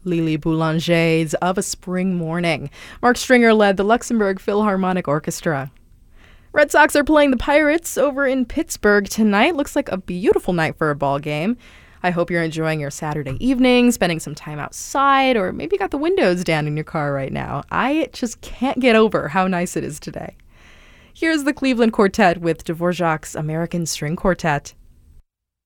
Lili Boulanger's Of a Spring Morning. Mark Stringer led the Luxembourg Philharmonic Orchestra. Red Sox are playing the Pirates over in Pittsburgh tonight. Looks like a beautiful night for a ball game. I hope you're enjoying your Saturday evening, spending some time outside, or maybe you got the windows down in your car right now. I just can't get over how nice it is today. Here's the Cleveland Quartet with Dvorak's American String Quartet.